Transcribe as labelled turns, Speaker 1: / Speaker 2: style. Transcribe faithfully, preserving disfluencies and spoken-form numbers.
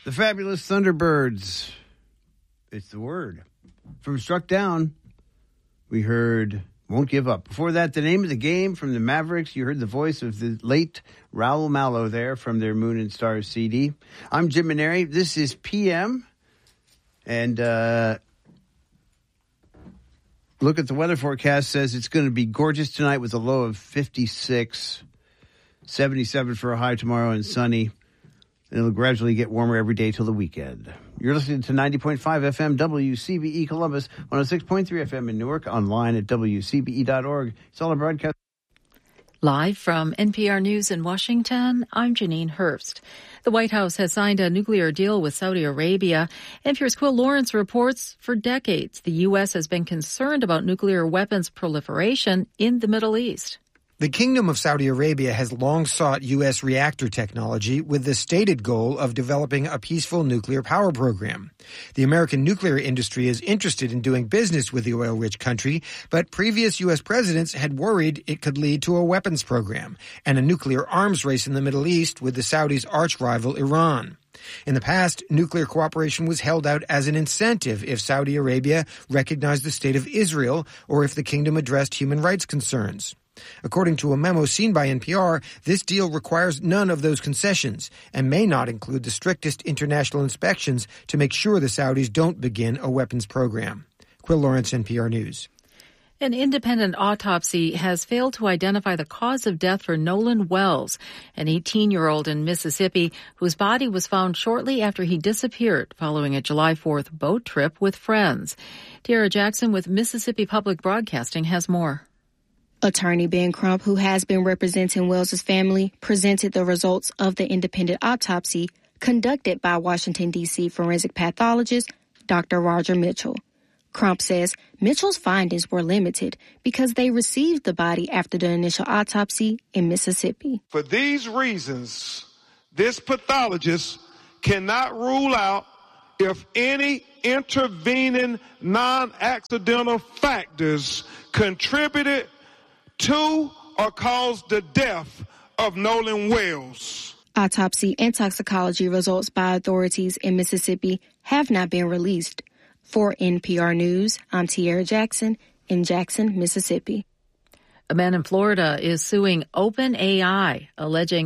Speaker 1: The Fabulous Thunderbirds. It's the word. From Struck Down, we heard Won't Give Up. Before that, The Name of the Game from the Mavericks. You heard the voice of the late Raul Malo there from their Moon and Stars C D. I'm Jim Maneri. This is P M. And uh, look at the weather forecast. Says it's going to be gorgeous tonight with a low of fifty-six, seventy-seven for a high tomorrow, and sunny. It'll gradually get warmer every day till the weekend. You're listening to ninety point five F M W C B E Columbus, one oh six point three F M in Newark, online at W C B E dot org. It's all a broadcast.
Speaker 2: Live from N P R News in Washington, I'm Janine Hurst. The White House has signed a nuclear deal with Saudi Arabia. N P R's Quill Lawrence reports for decades the U S has been concerned about nuclear weapons proliferation in the Middle East.
Speaker 3: The Kingdom of Saudi Arabia has long sought U S reactor technology with the stated goal of developing a peaceful nuclear power program. The American nuclear industry is interested in doing business with the oil-rich country, but previous U S presidents had worried it could lead to a weapons program and a nuclear arms race in the Middle East with the Saudis' arch-rival Iran. In the past, nuclear cooperation was held out as an incentive if Saudi Arabia recognized the state of Israel or if the kingdom addressed human rights concerns. According to a memo seen by N P R, this deal requires none of those concessions and may not include the strictest international inspections to make sure the Saudis don't begin a weapons program. Quill Lawrence, N P R News.
Speaker 2: An independent autopsy has failed to identify the cause of death for Nolan Wells, an eighteen-year-old in Mississippi whose body was found shortly after he disappeared following a July fourth boat trip with friends. Tiara Jackson with Mississippi Public Broadcasting has more.
Speaker 4: Attorney Ben Crump, who has been representing Wells's family, presented the results of the independent autopsy conducted by Washington, D C forensic pathologist Doctor Roger Mitchell. Crump says Mitchell's findings were limited because they received the body after the initial autopsy in Mississippi.
Speaker 5: For these reasons, this pathologist cannot rule out if any intervening non-accidental factors contributed to or caused the death of Nolan Wells.
Speaker 4: Autopsy and toxicology results by authorities in Mississippi have not been released. For N P R News, I'm Tiara Jackson in Jackson, Mississippi.
Speaker 2: A man in Florida is suing OpenAI, alleging